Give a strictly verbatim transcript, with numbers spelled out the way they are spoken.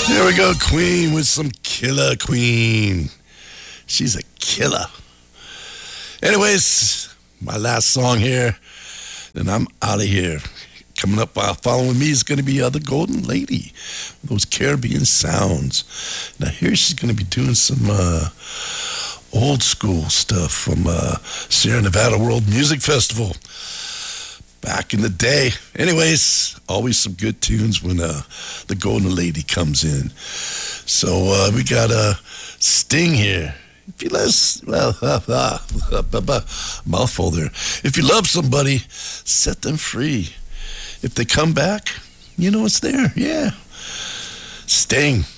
There we go, Queen with some Killer Queen. She's a killer. Anyways, my last song here, then I'm out of here. Coming up, uh, following me is going to be uh, the Golden Lady, those Caribbean sounds. Now here she's going to be doing some uh, old school stuff from uh, Sierra Nevada World Music Festival back in the day. Anyways, always some good tunes when uh, the Golden Lady comes in. So uh, we got a uh, Sting here. If you love, well, mouthful there. If you love somebody, set them free. If they come back, you know it's there. Yeah. Sting.